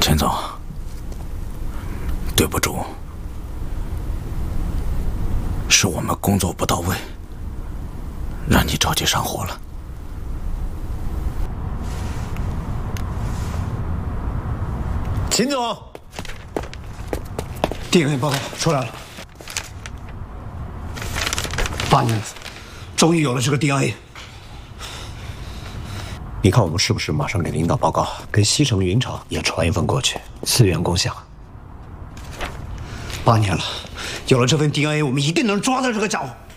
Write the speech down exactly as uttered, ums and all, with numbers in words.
秦总，对不住，是我们工作不到位，让你着急上火了。 秦总 ，D N A 报告出来了，八年了，终于有了这个 D N A。你看我们是不是马上给领导报告，跟西城云厂也传一份过去，资源共享。八年了，有了这份 D N A， 我们一定能抓到这个家伙。